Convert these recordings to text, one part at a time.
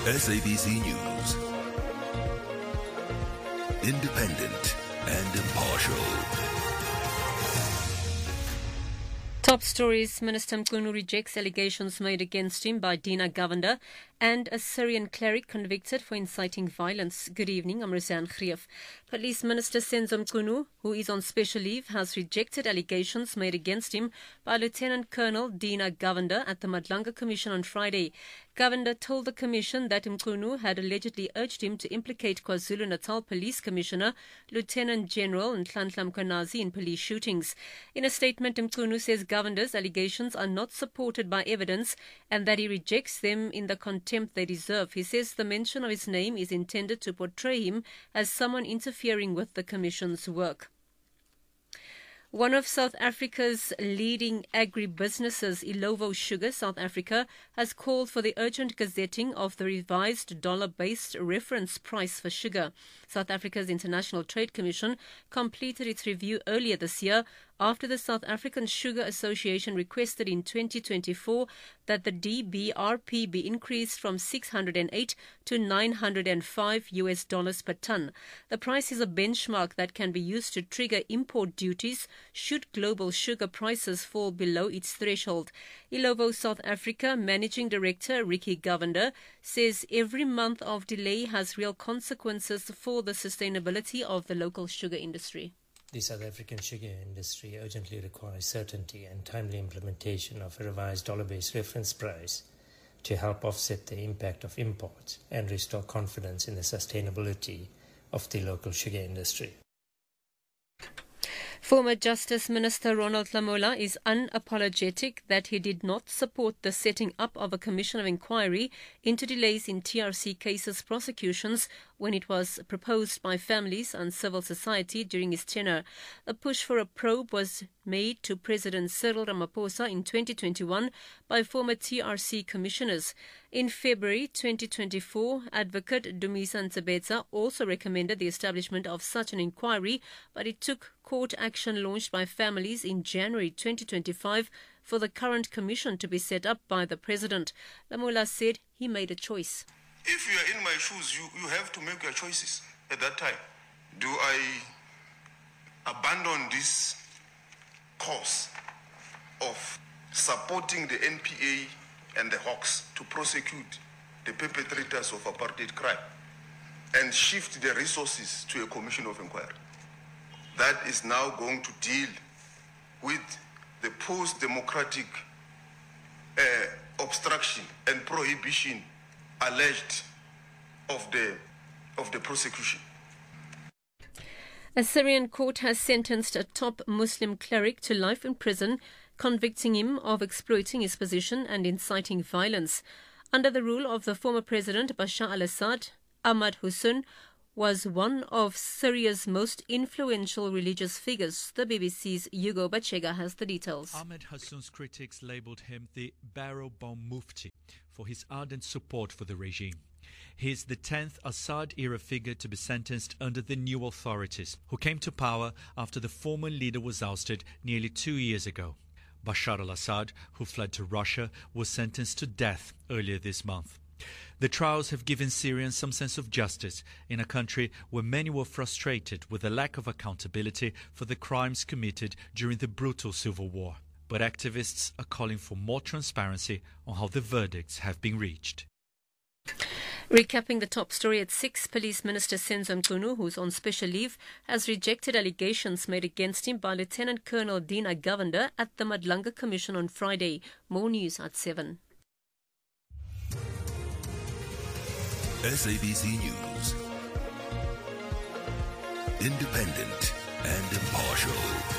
SABC News. Independent and impartial. Top stories. Minister Mchunu rejects allegations made against him by Dina Govender and a Syrian cleric convicted for inciting violence. Good evening, I'm Roseanne Greef. Police Minister Senzo Mchunu, who is on special leave, has rejected allegations made against him by Lieutenant Colonel Dina Govender at the Madlanga Commission on Friday. Govender told the Commission that Mchunu had allegedly urged him to implicate KwaZulu-Natal Police Commissioner Lieutenant General Nhlanhla Mkhwanazi in police shootings. In a statement, Mchunu says Govender's allegations are not supported by evidence and that he rejects them in the contempt they deserve. He says the mention of his name is intended to portray him as someone interfering with the Commission's work. One of South Africa's leading agribusinesses, Illovo Sugar South Africa, has called for the urgent gazetting of the revised dollar-based reference price for sugar. South Africa's International Trade Commission completed its review earlier this year after the South African Sugar Association requested in 2024 that the DBRP be increased from $608 to $905 per ton. The price is a benchmark that can be used to trigger import duties should global sugar prices fall below its threshold. Illovo South Africa Managing Director Ricky Govender says every month of delay has real consequences for the sustainability of the local sugar industry. The South African sugar industry urgently requires certainty and timely implementation of a revised dollar-based reference price to help offset the impact of imports and restore confidence in the sustainability of the local sugar industry. Former Justice Minister Ronald Lamola is unapologetic that he did not support the setting up of a commission of inquiry into delays in TRC cases prosecutions when it was proposed by families and civil society during his tenure. The push for a probe was made to President Cyril Ramaphosa in 2021 by former TRC commissioners. In February 2024, Advocate Dumisa Ntsebetsa also recommended the establishment of such an inquiry, but it took court action launched by families in January 2025 for the current commission to be set up by the President. Lamola said he made a choice. If you are in my shoes, you have to make your choices at that time. Do I abandon this course of supporting the NPA and the Hawks to prosecute the perpetrators of apartheid crime and shift the resources to a commission of inquiry that is now going to deal with the post-democratic obstruction and prohibition alleged of the prosecution? A Syrian court has sentenced a top Muslim cleric to life in prison, convicting him of exploiting his position and inciting violence. Under the rule of the former president Bashar al-Assad, Ahmad Hussein was one of Syria's most influential religious figures. The BBC's Hugo Bachega has the details. Ahmad Hussein's critics labelled him the Barrow Bomb Mufti for his ardent support for the regime. He is the 10th Assad-era figure to be sentenced under the new authorities, who came to power after the former leader was ousted nearly 2 years ago. Bashar al-Assad, who fled to Russia, was sentenced to death earlier this month. The trials have given Syrians some sense of justice in a country where many were frustrated with the lack of accountability for the crimes committed during the brutal civil war. But activists are calling for more transparency on how the verdicts have been reached. Recapping the top story at 6, Police Minister Senzo Mchunu, who's on special leave, has rejected allegations made against him by Lieutenant Colonel Dina Govender at the Madlanga Commission on Friday. More news at 7. SABC News. Independent and impartial.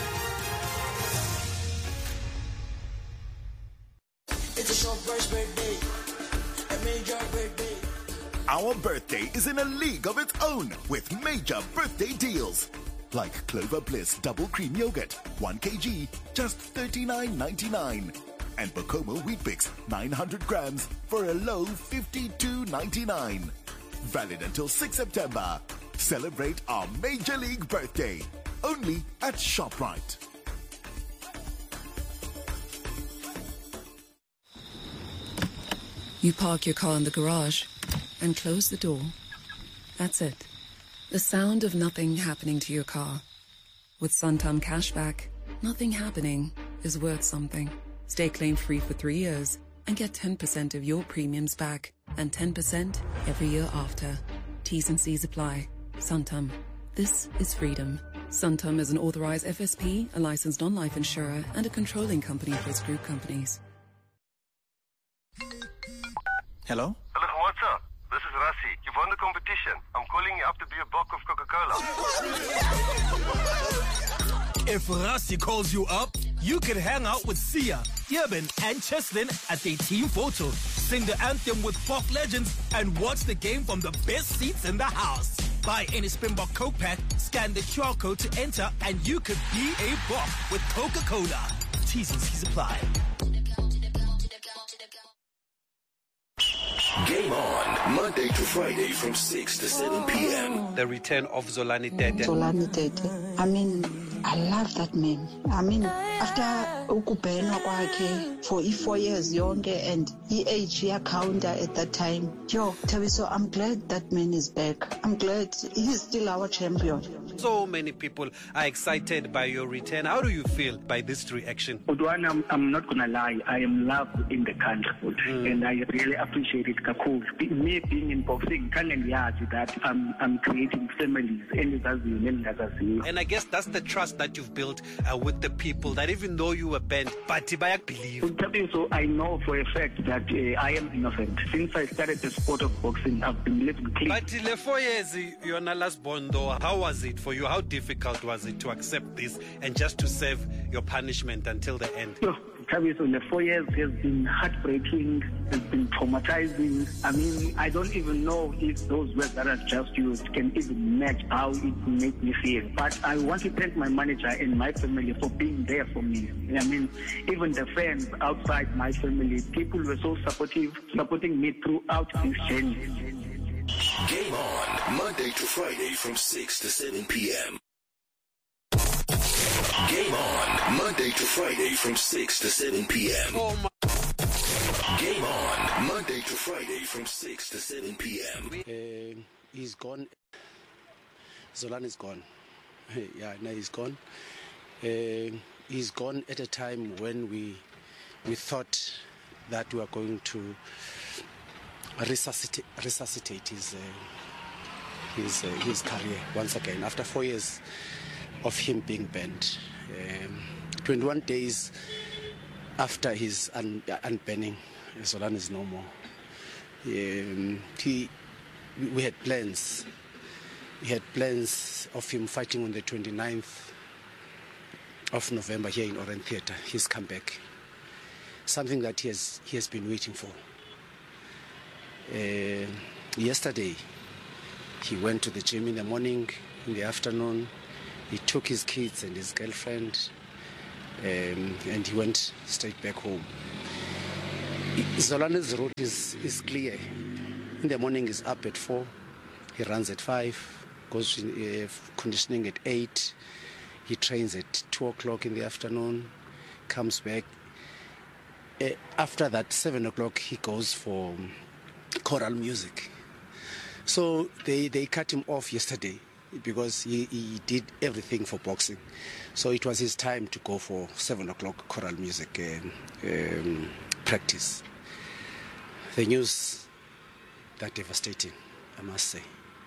It's a Shoprite's birthday, a major birthday. Our birthday is in a league of its own with major birthday deals. Like Clover Bliss Double Cream Yogurt, 1 kg, just $39.99. And Bokomo Wheat Bix, 900 grams for a low $52.99. Valid until 6 September. Celebrate our Major League birthday. Only at ShopRite. You park your car in the garage. and close the door. That's it. The sound of nothing happening to your car. With Santam Cashback, nothing happening is worth something. Stay claim-free for 3 years and get 10% of your premiums back and 10% every year after. T's and C's apply. Santam. This is freedom. Santam is an authorized FSP, a licensed non-life insurer, and a controlling company for its group companies. Hello? Hello, what's up? This is Rassi. You've won the competition. I'm calling you up to be a block of Coca-Cola. If Rassi calls you up, you can hang out with Sia, Yeben, and Cheslin at their team photo, sing the anthem with pop legends, and watch the game from the best seats in the house. Buy any Springbok Coke pack, scan the QR code to enter, and you could be a Bok with Coca-Cola. T's and C's apply. Game on, Monday to Friday from 6 to 7 p.m. The return of Zolani Tete. Zolani Tete. I mean, I love that man. I mean, after ukubhenwa kwakhe for 4 years yonke and age counter at that time. Thabiso, I'm glad that man is back. I'm glad he's still our champion. So many people are excited by your return. How do you feel by this reaction? Udwana, I'm not going to lie. I am loved in the country. And I really appreciate it. Me being in boxing, that I'm creating families. And I guess that's the trust that you've built with the people, that even though you were banned, but Tibayak believe. So I know for a fact that I am innocent. Since I started the sport of boxing, I've been living clean. But the 4 years you're not last born though, how was it for you? How difficult was it to accept this and just to serve your punishment until the end? So the 4 years has been heartbreaking, has been traumatizing. I mean, I don't even know if those words that I've just used can even match how it made me feel. But I want to thank my manager and my family for being there for me. I mean, even the fans outside my family, people were so supportive, supporting me throughout this journey. Game on, Monday to Friday from 6 to 7 p.m. Game on, Monday to Friday from 6 to 7 p.m. Game on, Monday to Friday from 6 to 7 p.m. He's gone. Zolan is gone. Yeah, no, he's gone. He's gone at a time when we thought that we were going to resuscitate his career once again after 4 years of him being banned. 21 days after his unbanning, Zolan is no more. We had plans. We had plans of him fighting on the 29th of November here in Orient Theatre, his comeback. Something that he has been waiting for. Yesterday, he went to the gym in the morning, in the afternoon. He took his kids and his girlfriend, and he went straight back home. Zolani's route is clear. In the morning, he's up at 4. He runs at 5, goes conditioning at 8. He trains at 2 o'clock in the afternoon, comes back. After that, 7 o'clock, he goes for choral music. So they cut him off yesterday because he did everything for boxing. So it was his time to go for 7 o'clock choral music practice. The news, that devastating, I must say.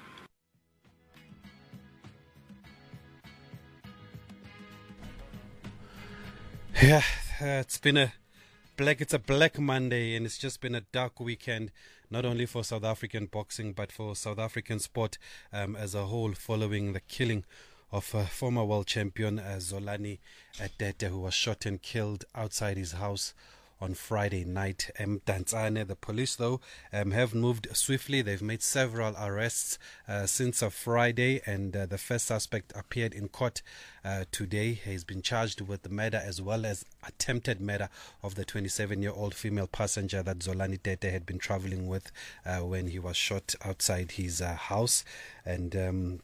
Yeah, it's a Black Monday, and it's just been a dark weekend, not only for South African boxing, but for South African sport as a whole, following the killing of former world champion Zolani Tete, who was shot and killed outside his house on Friday night. The police, though, have moved swiftly. They've made several arrests since Friday, and the first suspect appeared in court today. He's been charged with the murder as well as attempted murder of the 27-year-old female passenger that Zolani Tete had been traveling with when he was shot outside his house. And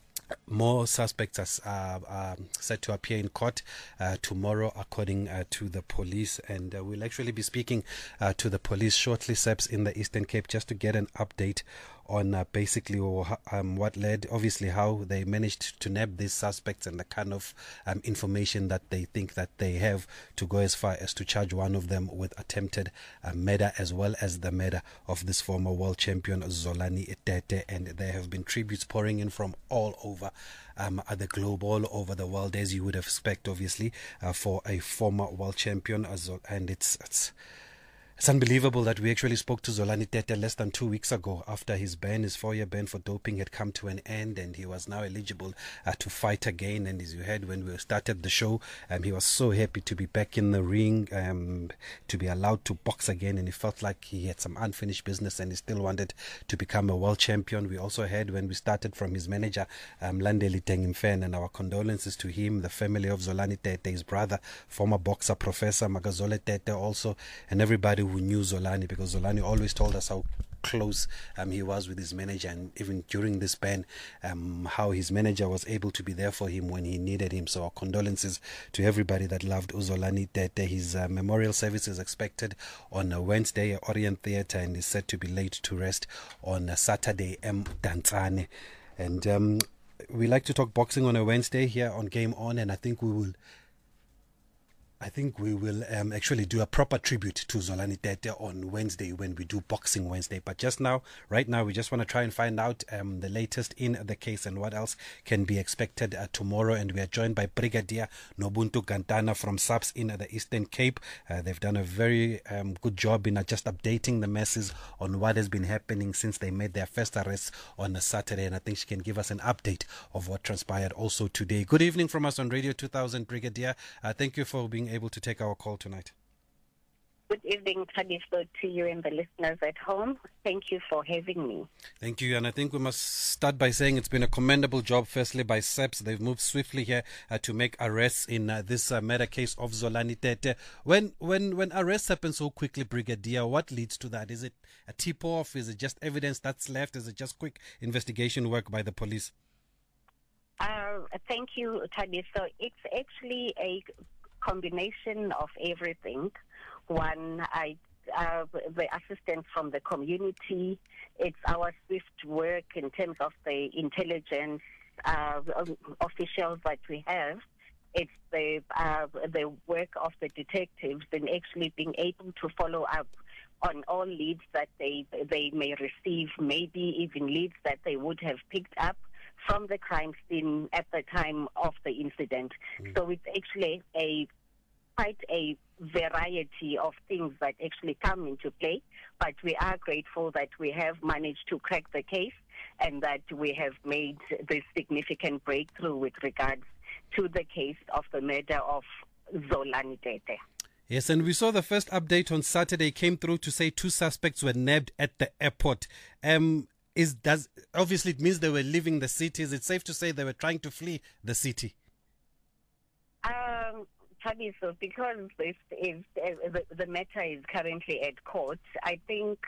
More suspects are set to appear in court tomorrow, according to the police. And we'll actually be speaking to the police shortly, Seps, in the Eastern Cape, just to get an update on basically what led, obviously, how they managed to nab these suspects and the kind of information that they think that they have to go as far as to charge one of them with attempted murder, as well as the murder of this former world champion Zolani Tete. And there have been tributes pouring in from all over the globe, all over the world, as you would expect, obviously, for a former world champion. And it's unbelievable that we actually spoke to Zolani Tete less than 2 weeks ago after his 4-year ban for doping had come to an end, and he was now eligible to fight again. And as you heard when we started the show, he was so happy to be back in the ring, to be allowed to box again, and he felt like he had some unfinished business and he still wanted to become a world champion. We also heard when we started from his manager, Landeli Tengimfen, and our condolences to him, the family of Zolani Tete, his brother, former boxer Professor Magazole Tete also, and everybody who knew Zolani, because Zolani always told us how close he was with his manager, and even during this ban, how his manager was able to be there for him when he needed him. So our condolences to everybody that loved Zolani Tete. His memorial service is expected on Wednesday at Orient Theatre, and is set to be laid to rest on Saturday, Dantsane. And we like to talk boxing on a Wednesday here on Game On, and I think we will actually do a proper tribute to Zolani Tete on Wednesday when we do Boxing Wednesday. But right now, we just want to try and find out the latest in the case and what else can be expected tomorrow. And we are joined by Brigadier Nobuntu Gantana from SAPS in the Eastern Cape. They've done a very good job in just updating the masses on what has been happening since they made their first arrest on a Saturday. And I think she can give us an update of what transpired also today. Good evening from us on Radio 2000, Brigadier. Thank you for being able to take our call tonight. Good evening, Tadiso, to you and the listeners at home. Thank you for having me. Thank you. And I think we must start by saying it's been a commendable job, firstly, by SAPS. They've moved swiftly here to make arrests in this murder case of Zolani Tete. When arrests happen so quickly, Brigadier, what leads to that? Is it a tip-off? Is it just evidence that's left? Is it just quick investigation work by the police? Thank you, Tadiso. It's actually a combination of everything. One, the assistance from the community. It's our swift work in terms of the intelligence officials that we have. It's the work of the detectives in actually being able to follow up on all leads that they may receive, maybe even leads that they would have picked up from the crime scene at the time of the incident. So it's actually quite a variety of things that actually come into play, but we are grateful that we have managed to crack the case and that we have made this significant breakthrough with regards to the case of the murder of Zolani Tete. Yes, and we saw the first update on Saturday came through to say 2 suspects were nabbed at the airport. Obviously it means they were leaving the city. Is it safe to say they were trying to flee the city? So because this is the matter is currently at court, I think